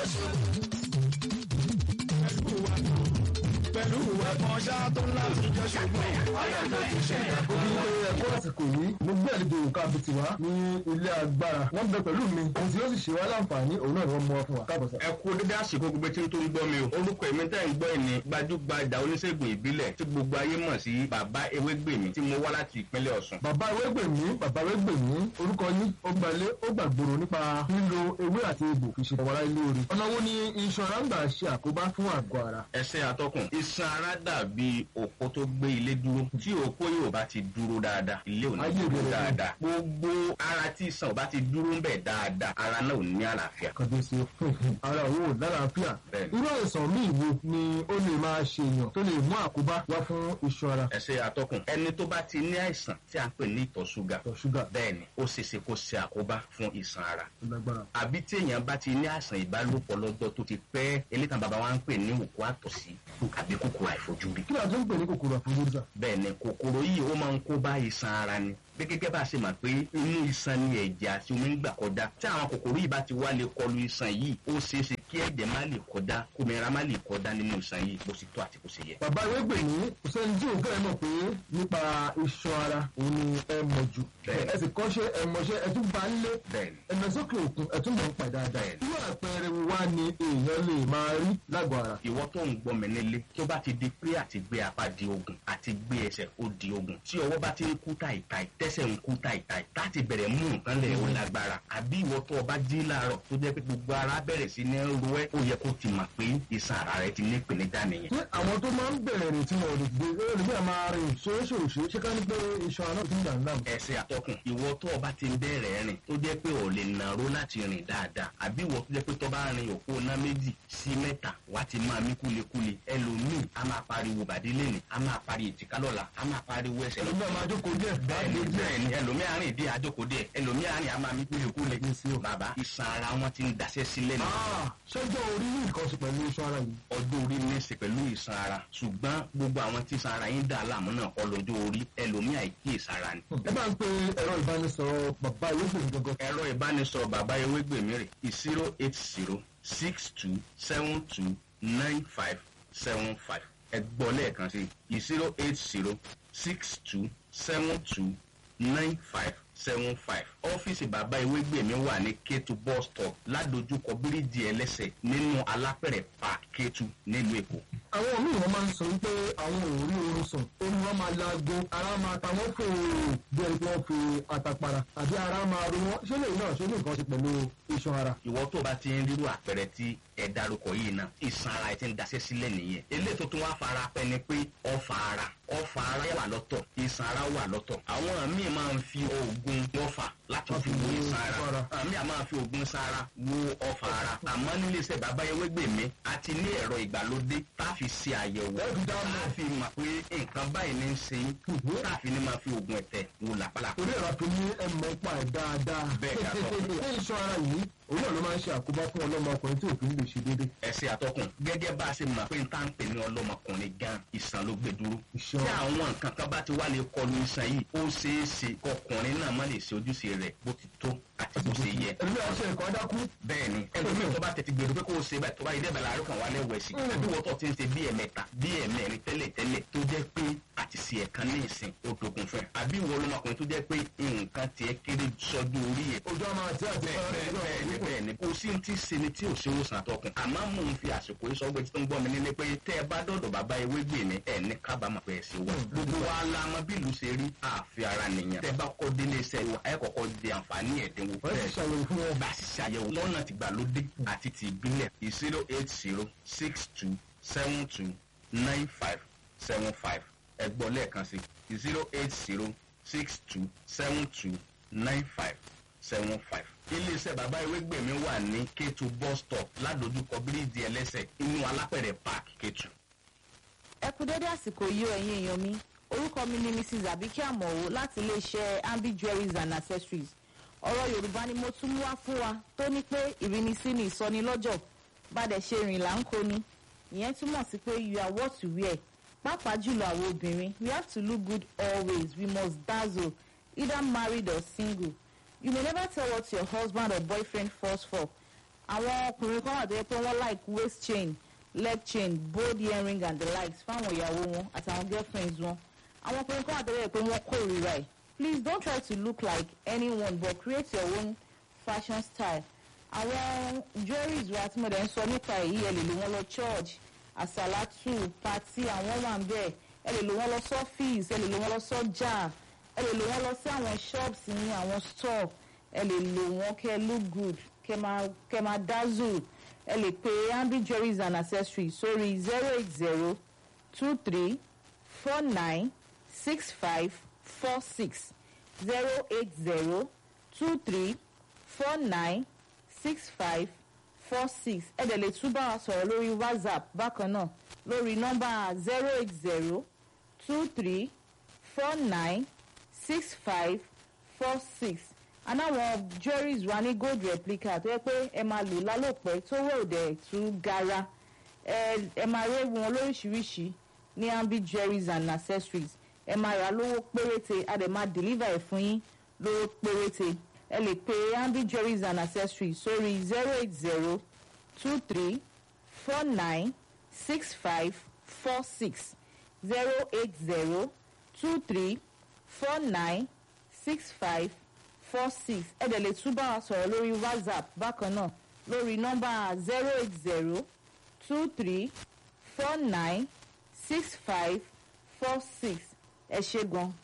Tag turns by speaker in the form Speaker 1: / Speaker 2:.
Speaker 1: pẹ̀lú ẹ̀fọn ṣá tó ńlá fi jẹ́ ṣùgbọ́n ọ̀yọ́ tó ti ṣe ẹ̀kọ́.
Speaker 2: Orí ẹ̀kọ́ àsìkò yìí mo gbé àlejò òkà àbìtì wá ní ilé agbára. Wọ́n bẹ pẹ̀lú mi, ohun tí ó sì ṣe wá láǹfààní òun náà ni wọ́n mú wá fún wa. Káàbọ̀ sà.
Speaker 3: Ẹ kú dédé àsìkò gbogbo tí ń tó ń gbọ́ mi o. Orúkọ èmi tẹ́ ń gbọ́ ẹ̀ ní gbajúgbajà oníṣègùn ìbílẹ̀ tí gbogbo ayé mọ̀ sí bàbá Ewégbèmí tí mo wá láti ìpínlẹ̀ Ọ̀ṣun.
Speaker 2: Bàbá Ewégbèmí, orúkọ yín ó gbalé ó gbàgbòrò nípa lílo ewé àti egbò fi ṣe ìwárá ilé orí. Ọ̀nà wo ni iṣan ara ń gbà ṣe àkóbá fún àgọ́ ara?
Speaker 3: Ẹsẹ̀ atọ́kùn. Iṣan ara dàbí òpó tó gbé ilé dúró. Tí òpó yóò bá ti dúró dáadáa, ilé ò ní dúró dáadáa. Gbogbo ara tí iṣan ò bá ti dúró ń bẹ̀ dáadáa, ara náà ò ní àlàáfíà.
Speaker 2: Kàdéṣe ara òun ò lálàáfíà. Irú àìsàn míì wo ni ó lè máa ṣe èèyàn tó lè mú àkóbá wá fún iṣan ara?
Speaker 3: Ẹsẹ̀ atọ́kùn. Ẹni tó bá ti ní àìsàn tí a ń pè ní ìtọ̀ ṣúgà. Bẹ́ẹ̀ni, ó ṣeéṣe kó ṣe àkóbá fún iṣan ara. Àbí tí èèyàn bá ti ní àìsàn ìbálòpọ̀ lọ́jọ́ tó ti pẹ́, elétàn bàbá wa ń pè ní òkú àtọ̀sí àbí kòkòrò àìfojúrí.
Speaker 2: Kí ni a tún ń pè ní kòkòrò àìfojúrí?
Speaker 3: Bẹ́ẹ̀ni, kòkòrò yìí ó máa ń kó bá iṣan ara ni. Bí gẹ́gẹ́ bá a ṣe mọ̀ pé inú iṣan ni ẹ̀jẹ̀ àti omi ń gbà kọjá. Tí àwọn kòkòrò yìí bá ti wá lè kọlu iṣan yìí, ó ṣeéṣe kí ẹ̀jẹ̀ má lè kọjá, kómìnira má lè kọjá nínú iṣan yìí bó ti tó àti bó ṣe yẹ.
Speaker 2: Bàbá Ewégbèmí, kò sẹ́ni tí òun fẹ́ mọ̀ pé nípa iṣan ara òun ni ẹ mọ̀ jù. Ẹ sì kọ́ṣẹ́ ẹ mọṣẹ́ ẹ tún bá ń lé. Ẹ lọ sókè òkun ẹ tún mọ̀ ń pa dáadáa. Irú àpẹẹrẹ wa ni èèyàn lè máa rí lágọ̀ọ́ ara.
Speaker 3: Ìwọ tó ń gbọ́ mi nílé tó bá ti di pé àti gbé apá di ogun àti gbé ẹsẹ̀ ó di ogun. Tí ọwọ́ bá ti ń kú tàìtàì tẹ́sẹ̀ ń kú tàìtàì láti bẹ̀rẹ̀ mú nǹkan lẹ̀ ó lágbára. Àbí ìwọ tó bá jí láàárọ̀ tó jẹ́ pé gbogbo ara bẹ̀rẹ̀ sí ní ro ẹ́, ó yẹ kó ti mọ̀ pé iṣan ara rẹ ti ní ìpèníjà nìyẹn.
Speaker 2: Ṣé àwọn tó máa ń bẹ̀rẹ̀ rìn tí wọ́n lè gbé lórí bí a máa rìn ṣoṣooṣe ṣé ká ní pé iṣan ara ti ń dà ń dàmú?
Speaker 3: Ẹsẹ̀ atọ́kùn. Ìwọ tó bá ti ń bẹ̀rẹ̀ rìn tó jẹ́ pé ò lè nàró láti rìn dáadáa. Àbí ìwọ tó jẹ́ pé tó bá rin òpó ná 2 sí 3 wá ti máa mí kúlekúle. Ẹlòmíì a máa pariwo bàdí lẹ́nì, a máa pariwo èjìká lọ́la, a máa pariwo ẹsẹ̀ lọ́la.
Speaker 2: Ẹlòmíì máa jókòó díẹ̀.
Speaker 3: Bẹ́ẹ̀ni, ẹlòmíì àárín ìdí àjókòó díẹ̀, ẹlòmíì àárín a máa mí kúlekúle. Bàbá, iṣan ara wọn ti ń daṣẹ́ sílẹ̀ nù.
Speaker 2: Ṣọ́jọ́ orí ní nǹkan ṣe pẹ̀lú iṣan ara yìí?
Speaker 3: Ọjọ́ orí ní í ṣe pẹ̀lú iṣan ara, ṣùgbọ́n gbogbo àwọn tí iṣan ara yín dà láàmú náà kọ́ lọ́jọ́ orí, ẹlòmíì àìkíyèsára ni.
Speaker 2: Ẹ bá ń pe ẹ̀rọ ìbánisọ̀rọ̀ bàbá Ewégbèmí gangan.
Speaker 3: Ẹ̀rọ ìbánisọ̀rọ̀ bàbá Ewégbèmí rẹ̀ 08062729575. Ẹ gbọ́ lẹ́ẹ̀kan sí 08062729575. Ọ́fíìsì bàbá Ewégbèmí wà ní Kétu bus stop ládojúkọ bíríìjì ẹlẹ́sẹ̀ nínú Alápẹ̀rẹ̀ park Kétu nílùú Èkó.
Speaker 2: Àwọn míì wọ́n máa ń sọ wípé àwọn ò rí oorun sùn, ó ní wọ́n máa laago, ara máa ta wọ́n fò bí ẹni pé wọ́n fi àtàpàrà àbí ara máa ro wọ́n. Ṣé lèyìn náà ṣe ní nǹkan ṣe pẹ̀lú iṣan ara?
Speaker 3: Ìwọ tó bá ti ń rírú àpẹẹrẹ tí ẹ dárúkọ yìí náà, iṣan ara ẹ ti ń daṣẹ́ sílẹ̀ nìyẹn. Eléyìí tó tún wá fara pẹ́ ni pé ọfà ara wà lọ́tọ̀, iṣan ara wà lọ́tọ̀. Àwọn míì máa ń fi oògùn ọfà láti fi wo iṣan ara. Àwọn míì máa fi oògùn iṣan ara wo ọfà ara. Àmọ́ nílé iṣẹ́ bàbá Ewégbèmí a ti ní ẹ̀rọ ìgbàlódé tá a fi ṣe àyẹ̀wò. Tá a fi mọ̀ pé nǹkan báyìí ní í ṣe yín. Tá a fi ní máa fi oògùn ẹ̀tẹ̀ wo làpálàpá.
Speaker 2: Orí ẹ̀rọ àfi ní ẹ̀mọ́ pa ẹ̀ dáadáa.
Speaker 3: Bẹ́ẹ̀ ni àtọ́kùn.
Speaker 2: Ṣé iṣan ara yìí òun náà ló máa ń ṣe àkóbá fún ọlọ́mọkùnrin tí òfin lè ṣe déédéé?
Speaker 3: Ẹsẹ̀ atọ́kùn. Gẹ́gẹ́ bá a ṣe mọ̀ pé n tá ń pè ní ọlọ́mọkùnrin gan iṣan ló gbé dúró. Tí àwọn nǹkan kan bá ti wá lè kọlu iṣan yìí, ó ṣeé ṣe kọkùnrin náà má lè ṣe ojúṣe rẹ̀ bó ti tó àti bó ṣe yẹ.
Speaker 2: Ẹlòmíì àṣẹ ẹ̀kọ́ dákú.
Speaker 3: Bẹ́ẹ̀ni, ẹlòmíì tó bá tètè gbèrú pé kó o ṣe báyìí tó bá yẹ dẹ́bẹ̀ láàárọ̀ kan wà lẹ́wọ̀ ẹ̀sìn. Ẹbí wọ́n tó ti ń ṣe bí ẹ̀mẹ́ta bí ẹ̀mẹ́rin tẹ́lẹ̀ tó jẹ́ pé àti ṣe ẹ̀kan ní ìsìn ó dogun fún ẹ. Àbí ìwọ ọlọ́mọkùnrin tó jẹ́ pé nǹkan tiẹ̀ kéré sọ́jú orí ẹ̀.
Speaker 2: Ojú ọmọ àti
Speaker 3: bẹ́ẹ̀ni kò sí ti ṣe ni tí ò ṣe wòsàn àtọkùn. Àmọ́ mò ń fi àsìkò yìí sọ́gbẹ́ tí tó ń gbọ́ mi nílé pé tẹ́ ẹ bá dọ̀dọ̀ bàbá Ewégbèmí ẹ̀ ní kábàámọ̀ pé ẹ ṣe wọ́n. Gbogbo wa la mọ bí ìlú ṣe rí àfi ara nìyẹn. Tẹ́ bá kọ́ délé iṣẹ́ wa ẹ kọ́kọ́ di àǹfààní ẹ̀dínwó. Bá a sì ṣàyẹ̀wò lọ́nà tìgbàlódé àti ti ìbílẹ̀ 08062729575. Ẹ gbọ́ lẹ́ẹ̀kan sí 08062729575. Iléeṣẹ́ bàbá Ewégbèmí wà ní Kétu bus stop ládojúkọ bíríìjì ẹlẹ́sẹ̀ inú Alápẹ̀rẹ̀ park Kétu.
Speaker 4: Ẹ kú dédé àsìkò yìí ẹ̀yin èèyàn mi. Orúkọ mi ni Mrs. Abike Amowo láti iléeṣẹ́ Ambi Jewelries and Accessories. Ọ̀rọ̀ Yorùbá ni mo tún mú wá fún wa tó ní pé ìrínisí ni ìsọnilọ́jọ̀, bàdẹ̀ ṣe rìn là ń kó ni. Ìyẹn túmọ̀ sí pé you are what you wear. Pàápàá jùlọ àwọn obìnrin, we have to look good always. We must dazzle, either married or single. You may never tell what your husband or boyfriend falls for, àwọn ọkùnrin kan wà tó yẹ pé wọ́n like waist chain leg chain bold earring and the likes fáwọn ìyàwó wọn àtàwọn girlfriends wọn àwọn ọkùnrin kan wà tó yẹ pé wọ́n kórìíra ẹ̀. Please don't try to look like anyone but create your own fashion style. Àwọn jewelries wa tí mo dẹ̀ ń sọ nípa èyí ẹ lè lò wọ́n lọ church àsàlátù party àwọn wà ń bẹ̀ ẹ lè lò wọ́n lọ sọ́fíìsì ẹ lè lò wọ́n lọ sọ́jà ẹ lè lò wọ́n lọ sí àwọn shops ní àwọn store ẹ lè lò wọ́n kẹ́ look good kẹ́ máa dazzle ẹ lè pe Ambi Jewelries and Accessories sórí 08023496546 08023496546 ẹ dẹ̀ lè tún bá wa sọ̀rọ̀ lórí WhatsApp bákan náà lórí nọ́mbà 08023496546 anáwọn jewelries wa ní gold replica tó yẹ pé ẹ máa lò lálòpẹ́ tó wẹ̀ òdẹ̀ tún gara ẹ máa rí wọn lóríṣiríṣi ní Ambi Jewelries and Accessories ẹ máa rà lówó péréte a dẹ̀ máa deliver ẹ̀ fún yín lówó péréte ẹ lè pe Ambi Jewelries and Accessories sórí 08023496546 08023496546 ẹ dẹ̀ lè tún bá wa sọ̀rọ̀ lórí WhatsApp bákan náà lórí nọ́mbà 08023496546 ẹ ṣé gan.